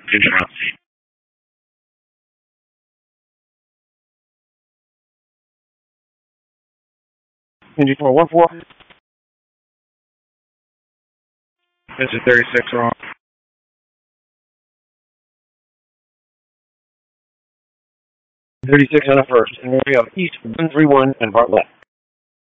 Control. Engine 414. This is 36 wrong. 36 on the first. And we have East 131 and Bartlett.